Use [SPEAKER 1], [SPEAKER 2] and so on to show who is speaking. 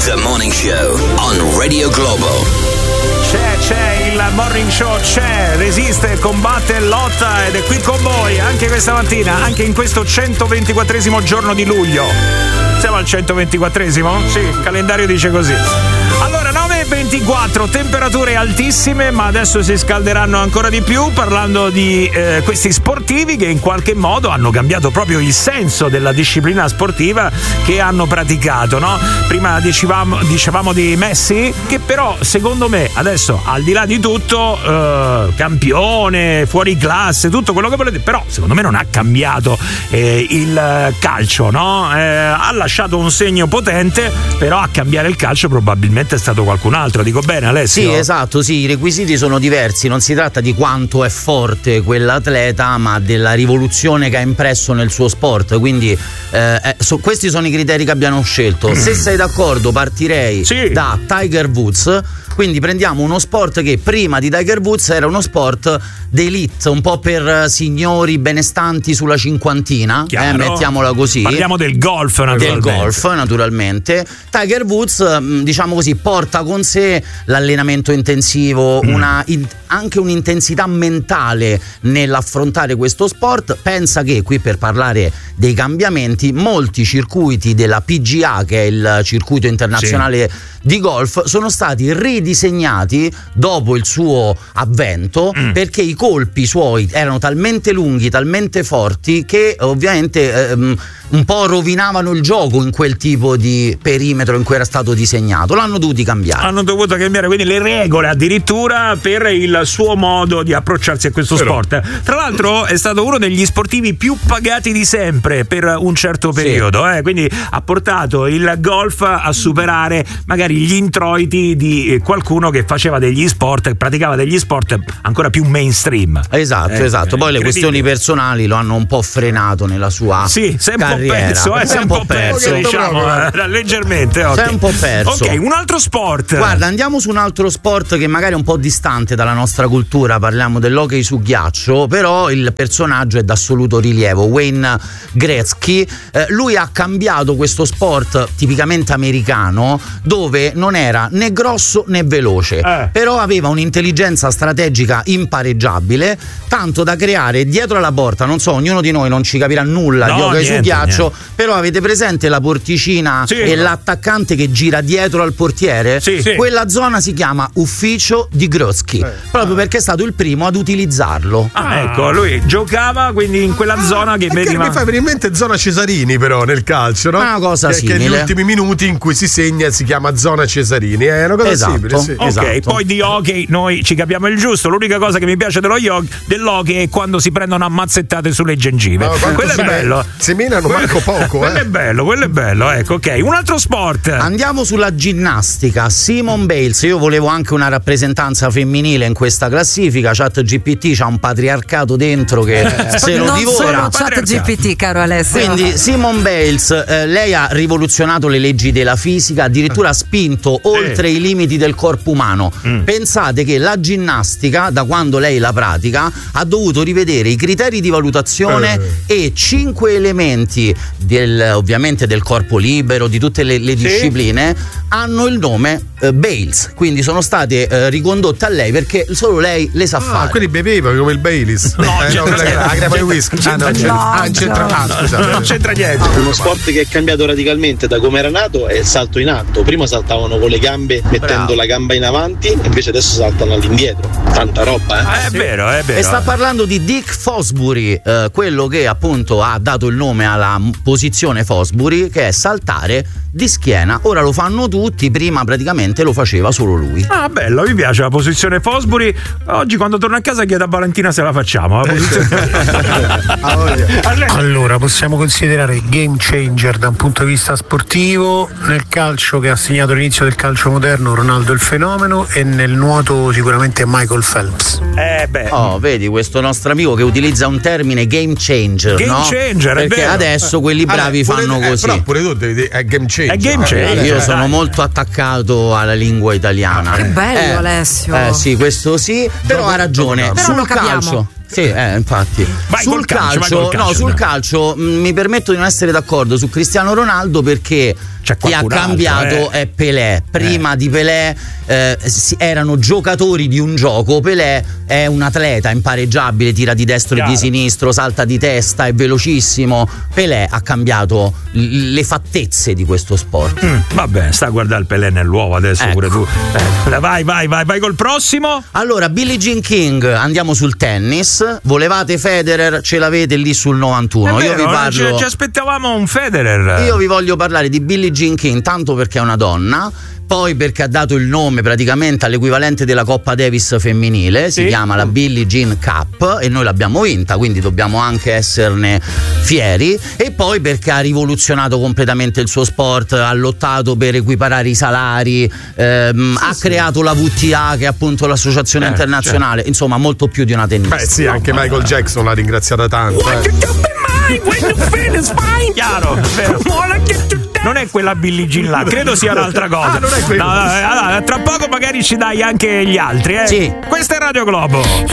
[SPEAKER 1] The Morning Show on Radio Globo.
[SPEAKER 2] C'è il Morning Show, resiste, combatte, lotta ed è qui con voi anche questa mattina, anche in questo 124esimo giorno di luglio. Siamo al 124esimo? Sì, il calendario dice così. Allora, 9:24, temperature altissime, ma adesso si scalderanno ancora di più, parlando di questi sportivi che in qualche modo hanno cambiato proprio il senso della disciplina sportiva che hanno praticato, no? Prima dicevamo di Messi, che però secondo me adesso, al di là di tutto, campione, fuori classe, tutto quello che volete, però secondo me non ha cambiato il calcio, no? Ha lasciato un segno potente, però a cambiare il calcio probabilmente è stato qualcun altro. Dico bene, Alessio?
[SPEAKER 3] Sì, esatto, sì, i requisiti sono diversi, non si tratta di quanto è forte quell'atleta, ma della rivoluzione che ha impresso nel suo sport, quindi questi sono i criteri che abbiamo scelto. Se sei d'accordo partirei da Tiger Woods. Quindi prendiamo uno sport che prima di Tiger Woods era uno sport d'elite, un po' per signori benestanti sulla cinquantina, mettiamola così.
[SPEAKER 2] Parliamo del golf, naturalmente.
[SPEAKER 3] Del golf, naturalmente. Tiger Woods, diciamo così, porta con sé l'allenamento intensivo, anche un'intensità mentale nell'affrontare questo sport. Pensa che, qui per parlare dei cambiamenti, molti circuiti della PGA, che è il circuito internazionale di golf, sono stati ridisegnati dopo il suo avvento, perché i colpi suoi erano talmente lunghi, talmente forti, che ovviamente un po' rovinavano il gioco in quel tipo di perimetro in cui era stato disegnato. L'hanno dovuti cambiare.
[SPEAKER 2] Hanno dovuto cambiare quindi le regole addirittura per il suo modo di approcciarsi a questo sport. Tra l'altro è stato uno degli sportivi più pagati di sempre per un certo periodo, quindi ha portato il golf a superare magari gli introiti di qualcuno che faceva degli sport, praticava degli sport ancora più mainstream.
[SPEAKER 3] Esatto. Poi le questioni personali lo hanno un po' frenato nella sua carriera.
[SPEAKER 2] Sei un po' perso, diciamo, leggermente.
[SPEAKER 3] Sei un po' perso.
[SPEAKER 2] Ok, un altro sport.
[SPEAKER 3] Guarda, andiamo su un altro sport che magari è un po' distante dalla nostra cultura, parliamo dell'hockey su ghiaccio, però il personaggio è d'assoluto rilievo, Wayne Gretzky. Lui ha cambiato questo sport tipicamente americano, dove non era né grosso né veloce, però aveva un'intelligenza strategica impareggiabile, tanto da creare dietro alla porta, non so, ognuno di noi non ci capirà nulla di hockey su ghiaccio, però avete presente la porticina e l'attaccante che gira dietro al portiere? Quella zona si chiama ufficio di Gretzky, proprio perché è stato il primo ad utilizzarlo.
[SPEAKER 2] Ecco, lui giocava quindi in quella zona che veniva.
[SPEAKER 4] Mi fa venire in mente zona Cesarini, però nel calcio, no?
[SPEAKER 3] Una cosa simile.
[SPEAKER 4] Che negli ultimi minuti in cui si segna si chiama zona Cesarini, è una cosa simile.
[SPEAKER 2] Ok, poi di hockey noi ci capiamo il giusto. L'unica cosa che mi piace dell'hockey è quando si prendono ammazzettate sulle gengive. Quello è bello.
[SPEAKER 4] Seminano manco poco.
[SPEAKER 2] Quello è bello, ecco, ok. Un altro sport.
[SPEAKER 3] Andiamo sulla ginnastica. Simone Biles. Io volevo anche una rappresentanza femminile in questa classifica. ChatGPT c'ha un patriarcato dentro che se lo divora.
[SPEAKER 5] Non solo ChatGPT, caro Alessio.
[SPEAKER 3] Quindi Simone Biles, lei ha rivoluzionato le leggi della fisica, addirittura ha spinto oltre i limiti del corpo umano. Pensate che la ginnastica, da quando lei la pratica, ha dovuto rivedere i criteri di valutazione e 5 elementi ovviamente del corpo libero, di tutte le discipline, hanno il nome Bales, quindi sono state ricondotte a lei perché solo lei le sa fare.
[SPEAKER 4] Quindi beveva come il Baileys.
[SPEAKER 2] Non c'entra niente.
[SPEAKER 6] Uno sport che è cambiato radicalmente da come era nato è il salto in alto. Prima saltavano con le gambe mettendo la gamba in avanti, invece adesso saltano all'indietro. Tanta roba,
[SPEAKER 2] È vero.
[SPEAKER 3] E sta parlando di Dick Fosbury, quello che appunto ha dato il nome alla posizione Fosbury, che è saltare di schiena. Ora lo fanno tutti, prima praticamente lo faceva solo lui.
[SPEAKER 2] Bello, mi piace la posizione Fosbury. Oggi quando torno a casa chiedo a Valentina se la facciamo.
[SPEAKER 7] Allora, possiamo considerare game changer da un punto di vista sportivo nel calcio, che ha segnato l'inizio del calcio moderno, Ronaldo il fenomeno, e nel nuoto sicuramente Michael Phelps.
[SPEAKER 3] Vedi questo nostro amico che utilizza un termine game changer, perché adesso quelli bravi fanno così.
[SPEAKER 4] Però pure tu devi dire è game changer.
[SPEAKER 2] È game changer.
[SPEAKER 3] Io sono molto attaccato alla lingua italiana.
[SPEAKER 5] Che bello, Alessio.
[SPEAKER 3] Sì, questo sì, però ha ragione.
[SPEAKER 5] Però
[SPEAKER 3] Sul
[SPEAKER 5] lo capiamo.
[SPEAKER 3] calcio Sì, infatti. Sul calcio mi permetto di non essere d'accordo su Cristiano Ronaldo, perché chi ha cambiato è Pelé. Prima di Pelé erano giocatori di un gioco. Pelé è un atleta impareggiabile, tira di destro e di sinistro, salta di testa, è velocissimo. Pelé ha cambiato le fattezze di questo sport.
[SPEAKER 2] Vabbè, sta a guardare il Pelé nell'uovo adesso, pure tu. Vai col prossimo.
[SPEAKER 3] Allora, Billie Jean King, andiamo sul tennis. Volevate Federer, ce l'avete lì sul 91.
[SPEAKER 2] Io vi parlo. Ci aspettavamo un Federer.
[SPEAKER 3] Io vi voglio parlare di Billie Jean King, tanto perché è una donna, poi perché ha dato il nome praticamente all'equivalente della Coppa Davis femminile, si chiama la Billie Jean Cup e noi l'abbiamo vinta, quindi dobbiamo anche esserne fieri, e poi perché ha rivoluzionato completamente il suo sport, ha lottato per equiparare i salari, ha creato la WTA, che è appunto l'associazione internazionale, insomma molto più di una tennista.
[SPEAKER 4] Anche Michael Jackson l'ha ringraziata tanto.
[SPEAKER 2] Chiaro, vero. Non è quella Billie Jean là, credo sia un'altra cosa.
[SPEAKER 4] Non è quella.
[SPEAKER 2] Tra poco magari ci dai anche gli altri,
[SPEAKER 3] Sì.
[SPEAKER 2] Questa è Radio Globo.